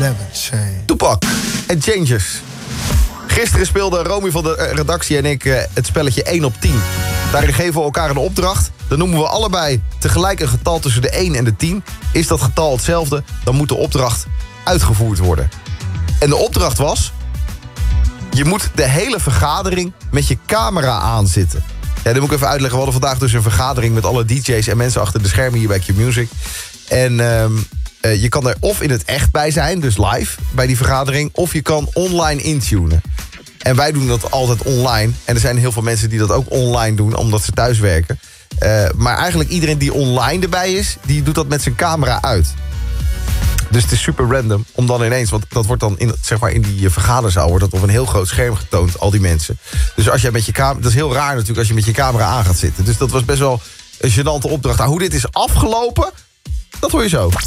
Tupac en Changes. Gisteren speelde Romy van de redactie en ik het spelletje 1 op 10. Daarin geven we elkaar een opdracht. Dan noemen we allebei tegelijk een getal tussen de 1 en de 10. Is dat getal hetzelfde, dan moet de opdracht uitgevoerd worden. En de opdracht was: je moet de hele vergadering met je camera aanzitten. Ja, dat moet ik even uitleggen. We hadden vandaag dus een vergadering met alle DJ's en mensen achter de schermen hier bij Q-Music. En je kan er of in het echt bij zijn, dus live bij die vergadering, of je kan online intunen. En wij doen dat altijd online. En er zijn heel veel mensen die dat ook online doen, omdat ze thuis werken. Maar eigenlijk iedereen die online erbij is, die doet dat met zijn camera uit. Dus het is super random om dan ineens, want dat wordt dan in die vergaderzaal wordt dat op een heel groot scherm getoond, al die mensen. Dus als jij met je camera, dat is heel raar natuurlijk als je met je camera aan gaat zitten. Dus dat was best wel een gênante opdracht. Nou, hoe dit is afgelopen, dat hoor je zo.